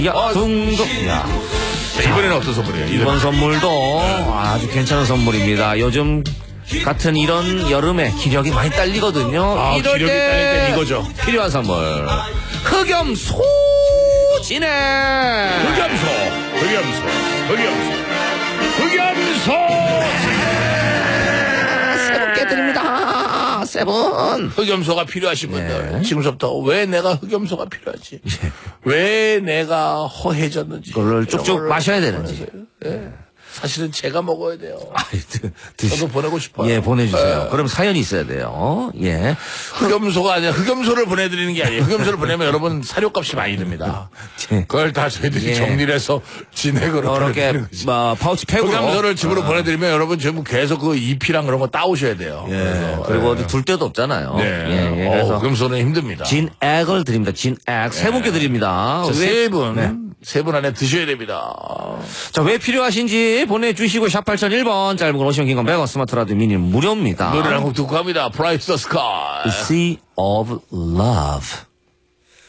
야, 둥둥. 야. 자, 이번에는 어떤 선물이에요? 이번 선물도 아주 괜찮은 선물입니다. 요즘 같은 이런 여름에 기력이 많이 딸리거든요. 이럴 기력이 때 딸릴 땐 이거죠. 필요한 선물. 흑염소 진액. 흑염소. 세 분께 드립니다. 세 분. 흑염소가 필요하신 분들. 지금부터 왜 내가 흑염소가 필요하지? 왜 내가 허해졌는지. 그걸 쭉쭉 마셔야 되는지. 사실은 제가 먹어야 돼요. 드시- 저도 보내고 싶어요. 예, 보내주세요. 그럼 사연이 있어야 돼요. 예. 흑염소가 아니라 흑염소를 보내드리는 게 아니에요. 흑염소를 보내면 여러분 사료값이 많이 듭니다. 예. 그걸 다 저희들이 예. 정리를 해서 진행으로 이렇게 보내드리는 거지. 파우치 팩으로. 흑염소를 집으로 보내드리면 여러분 전부 계속 그 잎이랑 그런 거 따오셔야 돼요. 예. 그리고 어디 둘 데도 없잖아요. 네. 예, 그래서 흑염소는 힘듭니다. 진액을 드립니다. 진액. 세 분께 드립니다. 세 분. 세 분 안에 드셔야 됩니다. 자, 왜 필요하신지 보내주시고 샵 8001번 짧은 걸 50원 긴건 100원 스마트 라디오 미니는 무료입니다. 노래를 한 곡 듣고 갑니다. Price the Sky. Sea of Love.